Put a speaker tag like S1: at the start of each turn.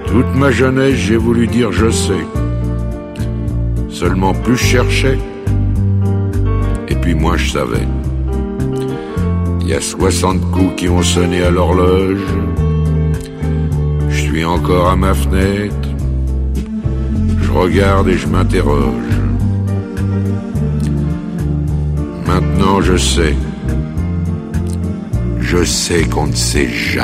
S1: Toute ma jeunesse, j'ai voulu dire je sais. Seulement plus je cherchais, et puis moins je savais. Il y a 60 coups qui ont sonné à l'horloge. Je suis encore à ma fenêtre. Je regarde et je m'interroge. Maintenant je sais qu'on ne sait jamais.